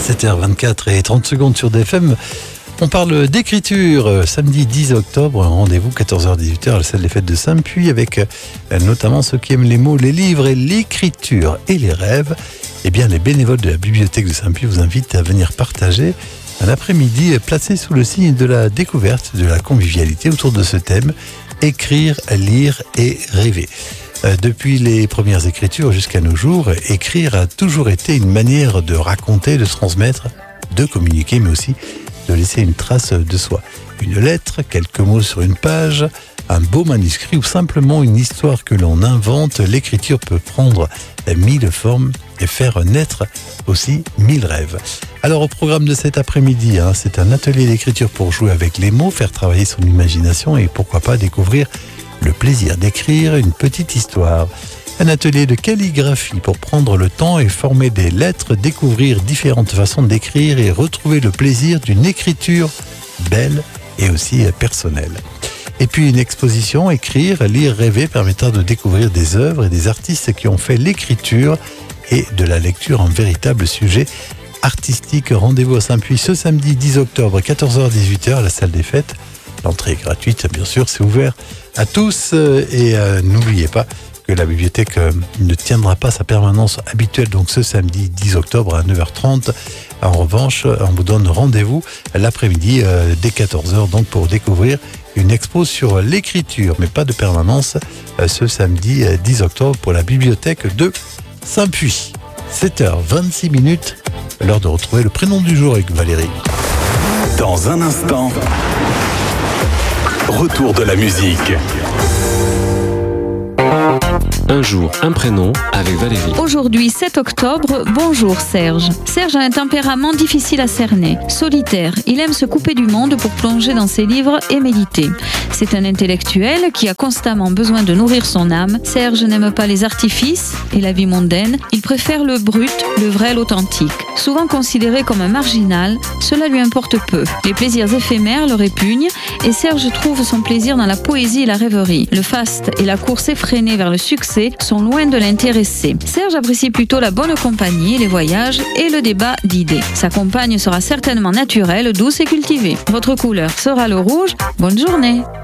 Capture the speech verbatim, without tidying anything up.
sept heures vingt-quatre et trente secondes sur D F M. On parle d'écriture. Samedi dix octobre, rendez-vous quatorze heures dix-huit heures à la salle des fêtes de Saint-Puy avec notamment ceux qui aiment les mots, les livres et l'écriture et les rêves. Eh bien, les bénévoles de la bibliothèque de Saint-Puy vous invitent à venir partager un après-midi placé sous le signe de la découverte, de la convivialité autour de ce thème, écrire, lire et rêver. Depuis les premières écritures jusqu'à nos jours, écrire a toujours été une manière de raconter, de transmettre, de communiquer, mais aussi de laisser une trace de soi. Une lettre, quelques mots sur une page, un beau manuscrit ou simplement une histoire que l'on invente, l'écriture peut prendre mille formes et faire naître aussi mille rêves. Alors au programme de cet après-midi, hein, c'est un atelier d'écriture pour jouer avec les mots, faire travailler son imagination et pourquoi pas découvrir le plaisir d'écrire une petite histoire. Un atelier de calligraphie pour prendre le temps et former des lettres, découvrir différentes façons d'écrire et retrouver le plaisir d'une écriture belle et aussi personnelle. Et puis une exposition, écrire, lire, rêver, permettant de découvrir des œuvres et des artistes qui ont fait l'écriture et de la lecture en véritable sujet artistique. Rendez-vous à Saint-Puy ce samedi dix octobre, quatorze heures dix-huit heures à la salle des fêtes. L'entrée est gratuite, bien sûr, c'est ouvert à tous. Et euh, n'oubliez pas que la bibliothèque euh, ne tiendra pas sa permanence habituelle, donc ce samedi dix octobre à neuf heures trente. En revanche, on vous donne rendez-vous l'après-midi euh, dès quatorze heures, donc pour découvrir une expo sur l'écriture, mais pas de permanence, euh, ce samedi euh, dix octobre pour la bibliothèque de Saint-Puy. sept heures vingt-six minutes, l'heure de retrouver le prénom du jour avec Valérie. Dans un instant, retour de la musique. Un jour, un prénom avec Valérie. Aujourd'hui, sept octobre, bonjour Serge. Serge a un tempérament difficile à cerner. Solitaire, il aime se couper du monde pour plonger dans ses livres et méditer. C'est un intellectuel qui a constamment besoin de nourrir son âme. Serge n'aime pas les artifices et la vie mondaine. Il préfère le brut, le vrai, l'authentique. Souvent considéré comme un marginal, cela lui importe peu. Les plaisirs éphémères le répugnent et Serge trouve son plaisir dans la poésie et la rêverie. Le faste et la course effrénée vers le succès sont loin de l'intéresser. Serge apprécie plutôt la bonne compagnie, les voyages et le débat d'idées. Sa compagne sera certainement naturelle, douce et cultivée. Votre couleur sera le rouge. Bonne journée.